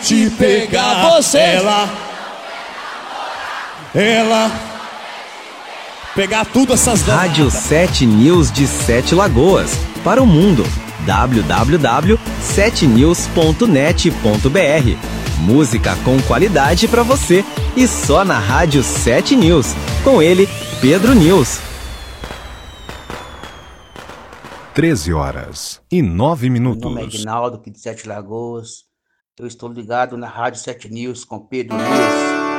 te pegar. Você. Ela pegar tudo essas Rádio 7 News de 7 Lagoas. Para o mundo. www.7news.net.br. Música com qualidade para você. E só na Rádio 7 News. Com ele, Pedro News. 13h09. Meu nome é Aguinaldo, aqui de 7 Lagoas. Eu estou ligado na Rádio 7 News com Pedro News.